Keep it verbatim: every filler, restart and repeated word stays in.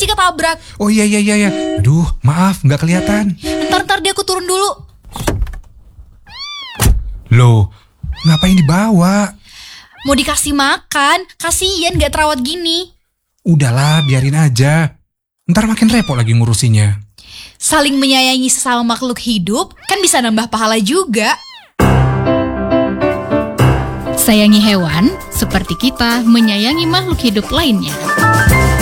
Cici ketabrak. Oh iya iya iya. Aduh, maaf nggak kelihatan. Ntar-ntar dia aku turun dulu. Loh, ngapain dibawa? Mau dikasih makan, kasian gak terawat gini. Udahlah, biarin aja. Ntar makin repot lagi ngurusinya. Saling menyayangi sesama makhluk hidup kan bisa nambah pahala juga. Sayangi hewan seperti kita menyayangi makhluk hidup lainnya.